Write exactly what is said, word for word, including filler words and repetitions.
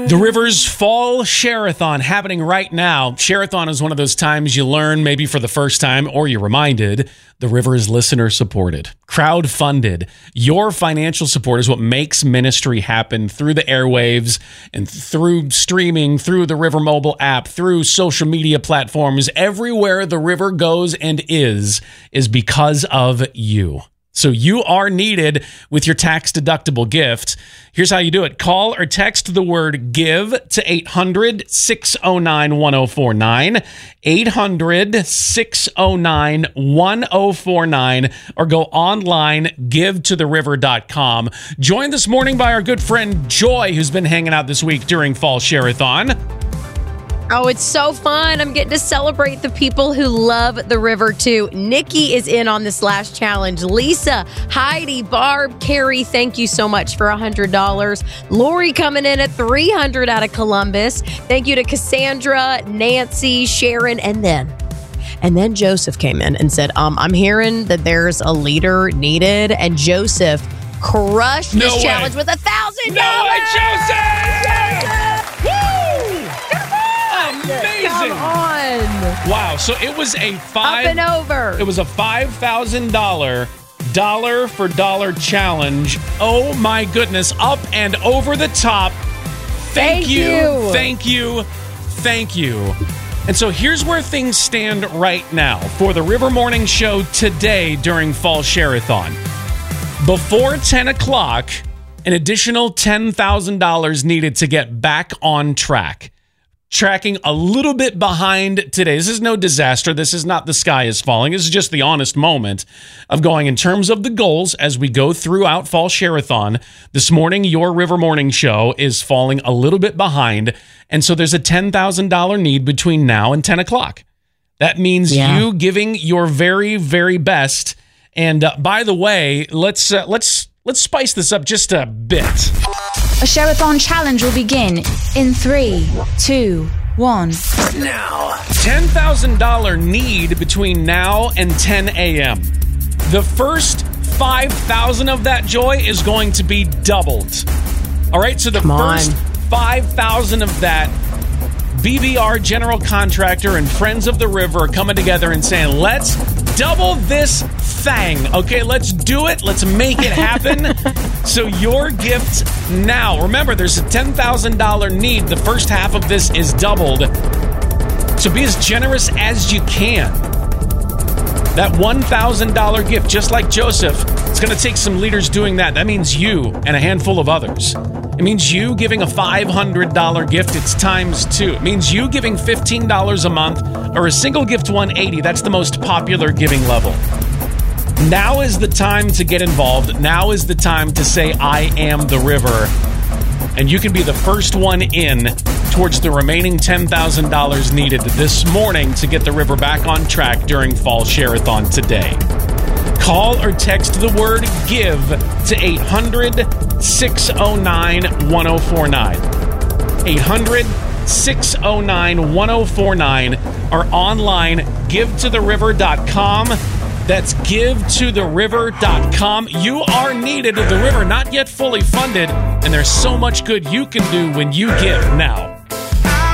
The River's Fall Share-a-thon happening right now. Share-a-thon is one of those times you learn, maybe for the first time, or you're reminded, the River is listener-supported, crowd-funded. Your financial support is what makes ministry happen through the airwaves and through streaming, through the River mobile app, through social media platforms. Everywhere the River goes and is, is because of you. So you are needed with your tax-deductible gift. Here's how you do it. Call or text the word GIVE to eight hundred, six oh nine, one oh four nine, eight hundred, six oh nine, one oh four nine, or go online, give to the river dot com. Joined this morning by our good friend Joy, who's been hanging out this week during Fall Share-a-thon. Oh, it's so fun. I'm getting to celebrate the people who love the river, too. Nikki is in on this last challenge. Lisa, Heidi, Barb, Carrie, thank you so much for one hundred dollars. Lori coming in at three hundred dollars out of Columbus. Thank you to Cassandra, Nancy, Sharon, and then... And then Joseph came in and said, um, I'm hearing that there's a leader needed. And Joseph crushed No this way. challenge with a thousand dollars. No way, Joseph! Woo! Amazing! Come on. Wow, so it was a five... Up and over. It was a five thousand dollars dollar for dollar challenge. Oh my goodness, up and over the top. Thank, Thank you, you. Thank you. Thank you. And so here's where things stand right now for the River Morning Show today during Fall Share-a-thon. Before ten o'clock, an additional ten thousand dollars needed to get back on track. Tracking a little bit behind today. This is no disaster. This is not the sky is falling. This is just the honest moment of going in terms of the goals as we go throughout Fall Share-a-thon. This morning, your River Morning Show is falling a little bit behind. And so there's a ten thousand dollars need between now and ten o'clock. That means Yeah. you giving your very, very best. And uh, by the way, let's uh, let's let's spice this up just a bit. A Share-a-thon challenge will begin in three, two, one. Now, ten thousand dollars need between now and ten a.m. The first five thousand dollars of that, Joy, is going to be doubled. All right, so the Come on. first five thousand dollars of that, B B R General Contractor and Friends of the River are coming together and saying, let's double this thing. Okay, let's do it. Let's make it happen. So your gift now. Remember, there's a ten thousand dollars need. The first half of this is doubled. So be as generous as you can. That one thousand dollars gift, just like Joseph, it's going to take some leaders doing that. That means you and a handful of others. It means you giving a five hundred dollars gift, it's times two. It means you giving fifteen dollars a month or a single gift one hundred eighty dollars. That's the most popular giving level. Now is the time to get involved. Now is the time to say, I am the river. And you can be the first one in towards the remaining ten thousand dollars needed this morning to get the river back on track during Fall Share-a-thon today. Call or text the word GIVE to eight hundred, six oh nine, one oh four nine. eight hundred, six oh nine, one oh four nine or online, give to the river dot com. That's give to the river dot com. You are needed at the river, not yet fully funded, and there's so much good you can do when you give now.